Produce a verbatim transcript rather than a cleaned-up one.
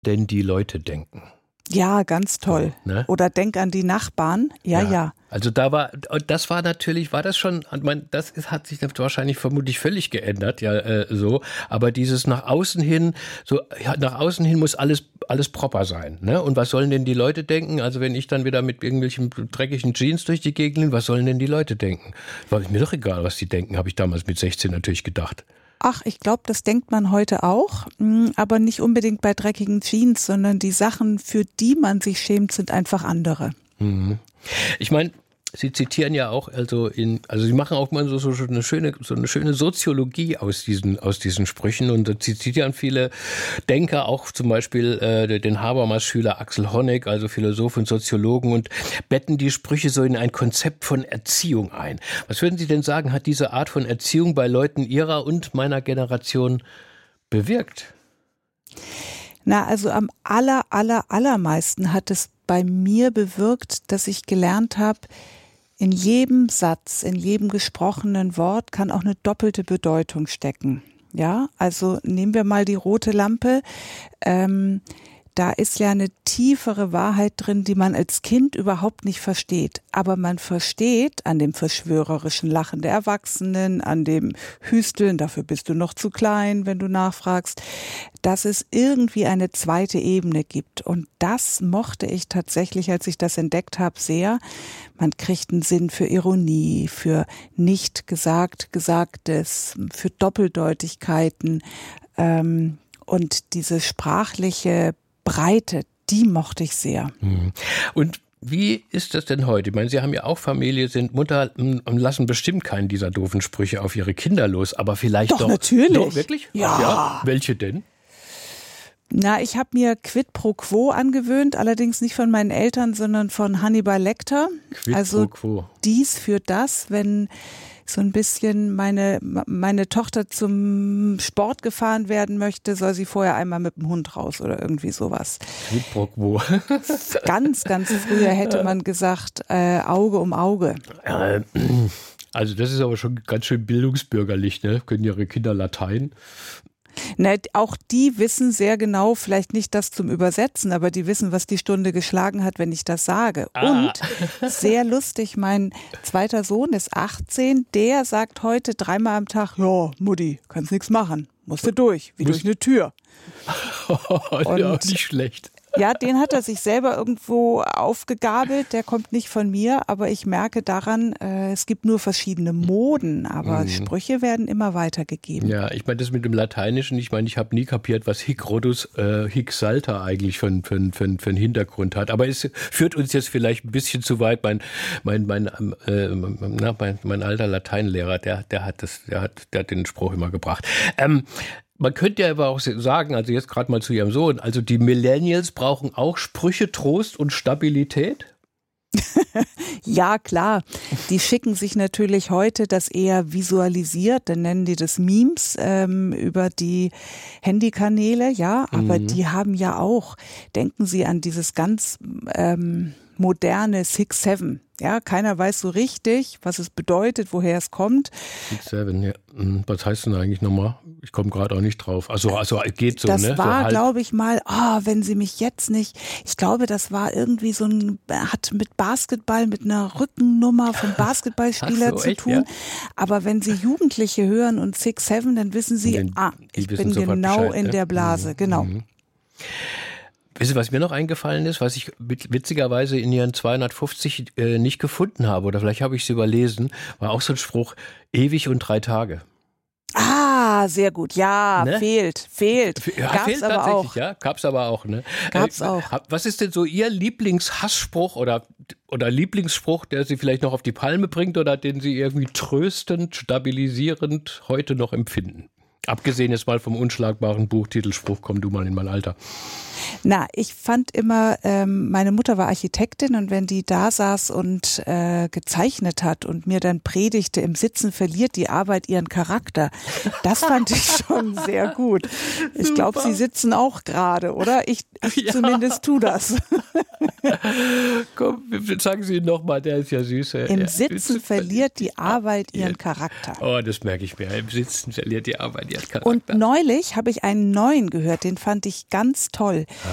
denn die Leute denken. Ja, ganz toll. So, ne? Oder denk an die Nachbarn. Ja, ja, ja. Also da war, das war natürlich, war das schon, ich meine, das ist, hat sich wahrscheinlich vermutlich völlig geändert, ja, äh, so. Aber dieses nach außen hin, so, ja, nach außen hin muss alles, alles proper sein, ne? Und was sollen denn die Leute denken? Also wenn ich dann wieder mit irgendwelchen dreckigen Jeans durch die Gegend bin, was sollen denn die Leute denken? War mir doch egal, was die denken, habe ich damals mit sechzehn natürlich gedacht. Ach, ich glaube, das denkt man heute auch, aber nicht unbedingt bei dreckigen Jeans, sondern die Sachen, für die man sich schämt, sind einfach andere. Mhm. Ich meine, Sie zitieren ja auch, also in, also Sie machen auch mal so, so eine schöne, so eine schöne Soziologie aus diesen, aus diesen Sprüchen, und Sie zitieren viele Denker, auch zum Beispiel äh, den Habermas-Schüler Axel Honneth, also Philosoph und Soziologen, und betten die Sprüche so in ein Konzept von Erziehung ein. Was würden Sie denn sagen, hat diese Art von Erziehung bei Leuten Ihrer und meiner Generation bewirkt? Na, also am aller, aller, allermeisten hat es bei mir bewirkt, dass ich gelernt habe, in jedem Satz, in jedem gesprochenen Wort kann auch eine doppelte Bedeutung stecken. Ja, also nehmen wir mal die rote Lampe. Ähm, da ist ja eine tiefere Wahrheit drin, die man als Kind überhaupt nicht versteht. Aber man versteht an dem verschwörerischen Lachen der Erwachsenen, an dem Hüsteln, dafür bist du noch zu klein, wenn du nachfragst, dass es irgendwie eine zweite Ebene gibt. Und das mochte ich tatsächlich, als ich das entdeckt habe, sehr. Man kriegt einen Sinn für Ironie, für nicht gesagt, Gesagtes, für Doppeldeutigkeiten. Ähm, und diese sprachliche Breite, die mochte ich sehr. Und wie ist das denn heute? Ich meine, Sie haben ja auch Familie, sind Mutter und lassen bestimmt keinen dieser doofen Sprüche auf Ihre Kinder los, aber vielleicht doch. Doch, natürlich. Doch, wirklich? Ja. ja. Welche denn? Na, ich habe mir Quid pro Quo angewöhnt, allerdings nicht von meinen Eltern, sondern von Hannibal Lecter. Quid also pro quo. Dies für das, wenn so ein bisschen meine, meine Tochter zum Sport gefahren werden möchte, soll sie vorher einmal mit dem Hund raus oder irgendwie sowas. Quid pro quo. Ganz, ganz früher hätte man gesagt, äh, Auge um Auge. Also das ist aber schon ganz schön bildungsbürgerlich, ne? Können Ihre Kinder Latein? Na, auch die wissen sehr genau, vielleicht nicht das zum Übersetzen, aber die wissen, was die Stunde geschlagen hat, wenn ich das sage. Ah. Und sehr lustig, mein zweiter Sohn ist achtzehn, der sagt heute dreimal am Tag, ja, Mutti, kannst nichts machen, musst du durch, wie durch eine Tür. Und ja, nicht schlecht. Ja, den hat er sich selber irgendwo aufgegabelt, der kommt nicht von mir, aber ich merke daran, äh, es gibt nur verschiedene Moden, aber mhm. Sprüche werden immer weitergegeben. Ja, ich meine, das mit dem Lateinischen, ich meine, ich habe nie kapiert, was Hic Rhodus, äh, Hic Salta eigentlich für, für, für, für einen Hintergrund hat, aber es führt uns jetzt vielleicht ein bisschen zu weit. Mein, mein, mein, äh, na, mein, mein alter Lateinlehrer, der, der, hat das, der, hat, der hat den Spruch immer gebracht. Ähm, Man könnte ja aber auch sagen, also jetzt gerade mal zu Ihrem Sohn, also die Millennials brauchen auch Sprüche, Trost und Stabilität? Ja, klar. Die schicken sich natürlich heute das eher visualisiert, dann nennen die das Memes ähm, über die Handykanäle, ja, aber mhm. die haben ja auch, denken Sie an dieses ganz ähm, moderne Six Seven. Ja, keiner weiß so richtig, was es bedeutet, woher es kommt. Six Seven, ja. Was heißt denn eigentlich nochmal? Ich komme gerade auch nicht drauf. Also, also geht so, das ne? Das war, so glaube ich, mal, oh, wenn Sie mich jetzt nicht, ich glaube, das war irgendwie so ein, hat mit Basketball, mit einer Rückennummer vom Basketballspieler so, zu echt, tun. Ja? Aber wenn Sie Jugendliche hören und Six Seven, dann wissen Sie, den, ah, ich bin genau Bescheid, in ne? der Blase, mhm. genau. Mhm. Wissen Sie, was mir noch eingefallen ist, was ich witzigerweise in Ihren zweihundertfünfzig äh, nicht gefunden habe, oder vielleicht habe ich es überlesen, war auch so ein Spruch, ewig und drei Tage. Ah, sehr gut. Ja, ne? fehlt, fehlt. Ja, Gab's fehlt aber tatsächlich, auch. ja. Gab's aber auch, ne? Gab's äh, auch. Was ist denn so Ihr Lieblingshassspruch oder, oder Lieblingsspruch, der Sie vielleicht noch auf die Palme bringt oder den Sie irgendwie tröstend, stabilisierend heute noch empfinden? Abgesehen jetzt mal vom unschlagbaren Buchtitelspruch, komm du mal in mein Alter. Na, ich fand immer, ähm, meine Mutter war Architektin und wenn die da saß und äh, gezeichnet hat und mir dann predigte, im Sitzen verliert die Arbeit ihren Charakter, das fand ich schon sehr gut. Ich glaube, Sie sitzen auch gerade, oder? Ich, ich ja. zumindest tu das. Komm, sagen Sie ihn nochmal, der ist ja süß. Im ja. Sitzen verliert die Arbeit ihren Charakter. Oh, das merke ich mir. Im Sitzen verliert die Arbeit ihren Charakter. Und neulich habe ich einen neuen gehört, den fand ich ganz toll.